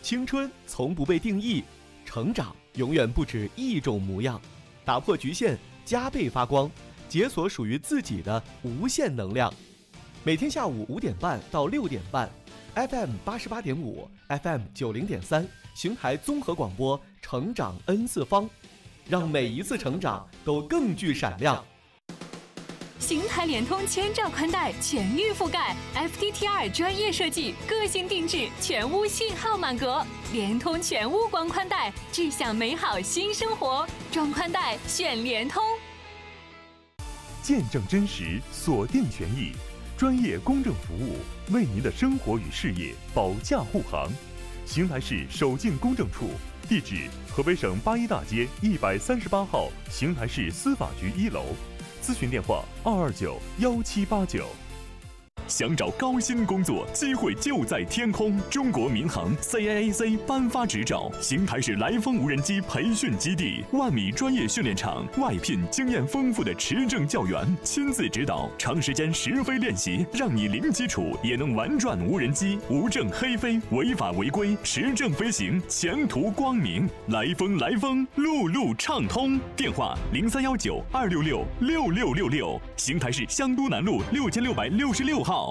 青春从不被定义，成长永远不止一种模样。打破局限，加倍发光，解锁属于自己的无限能量。每天下午5点半到6点半 ，FM 88.5 ，FM 90.3，邢台综合广播，成长 N 次方，让每一次成长都更具闪亮。 邢台联通千兆宽带全域覆盖 ，FTTR 专业设计，个性定制，全屋信号满格。联通全屋光宽带，志向美好新生活。装宽带选联通。 见证真实，锁定权益，专业公正服务，为您的生活与事业保驾护航。邢台市首进公证处，地址河北省八一大街138号邢台市司法局1楼。咨询电话2291789。想找高薪工作，机会就在天空。中国民航 CAAC 颁发执照，邢台市来风无人机培训基地，万米专业训练场，外聘经验丰富的持证教员，亲自指导，长时间实飞练习，让你零基础也能玩转无人机，无证黑飞，违法违规，持证飞行，前途光明。来风，路路畅通。电话0319266666，邢台市香都南路6666号。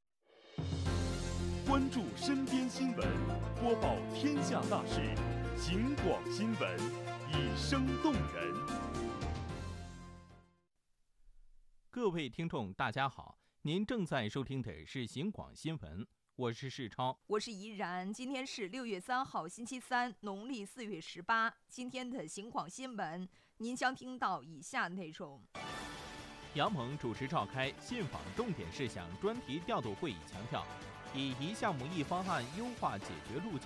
关注身边新闻，播报天下大事，警广新闻，以声动人。 各位听众，大家好，您正在收听的是警广新闻，我是世超， 我是怡然。今天是6月3号，星期三，农历4月18。今天的警广新闻，您将听到以下内容。 杨猛主持召开信访重点事项专题调度会议，强调以一项目一方案优化解决路径